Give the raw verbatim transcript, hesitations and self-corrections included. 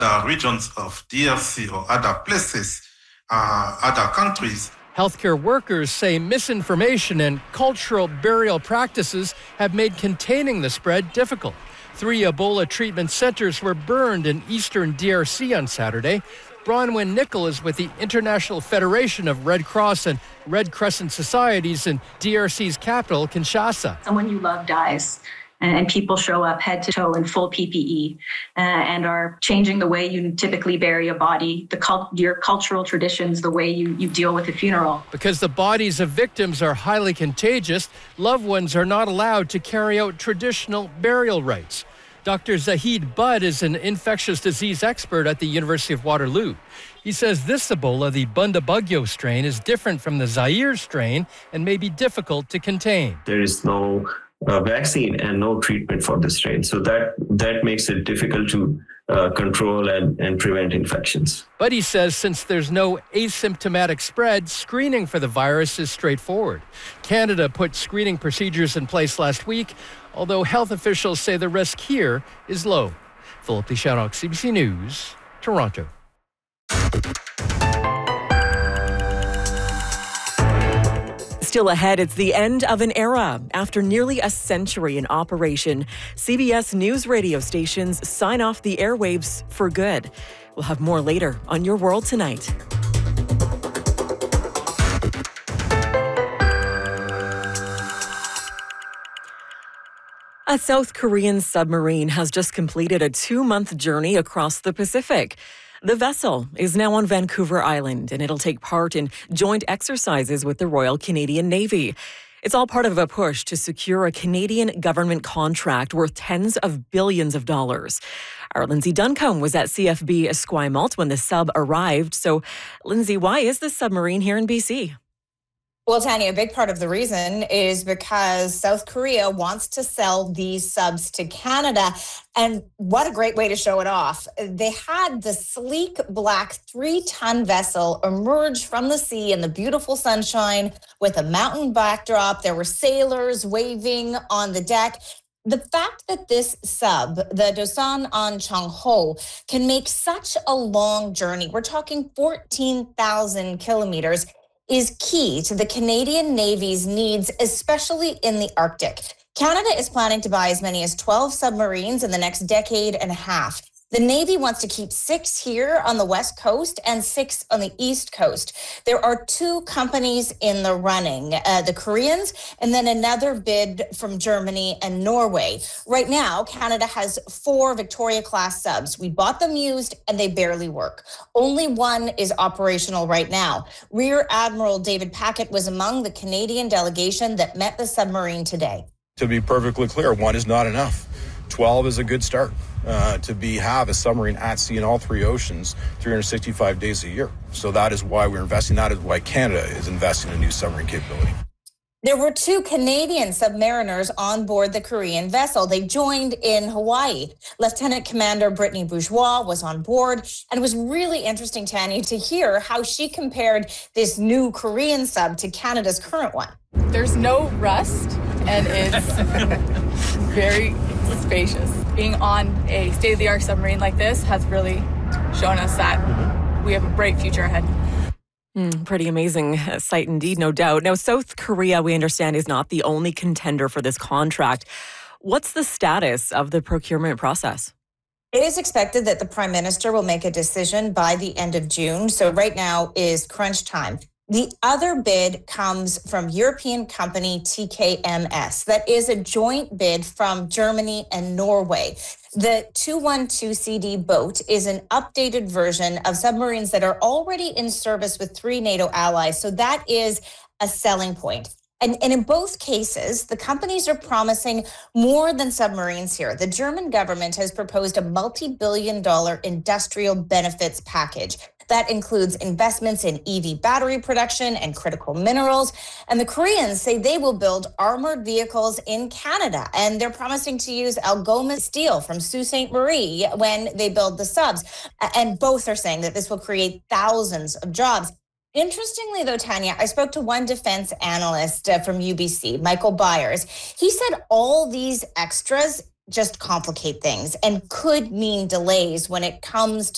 the regions of D R C or other places, uh, other countries. Healthcare workers say misinformation and cultural burial practices have made containing the spread difficult. Three Ebola treatment centers were burned in eastern D R C on Saturday. Bronwyn Nicol is with the International Federation of Red Cross and Red Crescent Societies in D R C's capital, Kinshasa. Someone you love dies, and people show up head to toe in full P P E uh, and are changing the way you typically bury a body, the cult- your cultural traditions, the way you, you deal with a funeral. Because the bodies of victims are highly contagious, loved ones are not allowed to carry out traditional burial rites. Doctor Zahid Budd is an infectious disease expert at the University of Waterloo. He says this Ebola, the Bundibugyo strain, is different from the Zaire strain and may be difficult to contain. There is no uh, vaccine and no treatment for this strain, so that, that makes it difficult to uh, control and, and prevent infections. But he says since there's no asymptomatic spread, screening for the virus is straightforward. Canada put screening procedures in place last week, although health officials say the risk here is low. Philip Lishanok, C B C News, Toronto. Still ahead, it's the end of an era. After nearly a century in operation, C B S News radio stations sign off the airwaves for good. We'll have more later on Your World Tonight. A South Korean submarine has just completed a two-month journey across the Pacific. The vessel is now on Vancouver Island, and it'll take part in joint exercises with the Royal Canadian Navy. It's all part of a push to secure a Canadian government contract worth tens of billions of dollars. Our Lindsay Duncombe was at C F B Esquimalt when the sub arrived. So, Lindsay, why is this submarine here in B C? Well, Tanya, a big part of the reason is because South Korea wants to sell these subs to Canada. And what a great way to show it off. They had the sleek black three-ton vessel emerge from the sea in the beautiful sunshine with a mountain backdrop. There were sailors waving on the deck. The fact that this sub, the Dosan An Chang Ho, can make such a long journey, we're talking fourteen thousand kilometers, is key to the Canadian Navy's needs, especially in the Arctic. Canada is planning to buy as many as twelve submarines in the next decade and a half. The Navy wants to keep six here on the West Coast and six on the East Coast. There are two companies in the running, uh, the Koreans, and then another bid from Germany and Norway. Right now, Canada has four Victoria-class subs. We bought them used, and they barely work. Only one is operational right now. Rear Admiral David Packett was among the Canadian delegation that met the submarine today. To be perfectly clear, one is not enough. twelve is a good start. Uh, to be have a submarine at sea in all three oceans three hundred sixty-five days a year. So that is why we're investing. That is why Canada is investing in a new submarine capability. There were two Canadian submariners on board the Korean vessel. They joined in Hawaii. Lieutenant Commander Brittany Bourgeois was on board, and it was really interesting, Tanya, to hear how she compared this new Korean sub to Canada's current one. There's no rust, and it's very spacious. Being on a state-of-the-art submarine like this has really shown us that we have a bright future ahead. Mm, pretty amazing sight indeed, no doubt. Now, South Korea, we understand, is not the only contender for this contract. What's the status of the procurement process? It is expected that the Prime Minister will make a decision by the end of June. So right now is crunch time. The other bid comes from European company T K M S. That is a joint bid from Germany and Norway. The two twelve C D boat is an updated version of submarines that are already in service with three NATO allies. So that is a selling point. And, and in both cases, the companies are promising more than submarines here. The German government has proposed a multi-billion dollar industrial benefits package. That includes investments in E V battery production and critical minerals. And the Koreans say they will build armored vehicles in Canada. And they're promising to use Algoma steel from Sault Ste. Marie when they build the subs. And both are saying that this will create thousands of jobs. Interestingly, though, Tanya, I spoke to one defense analyst uh, from U B C, Michael Byers. He said all these extras just complicate things and could mean delays when it comes to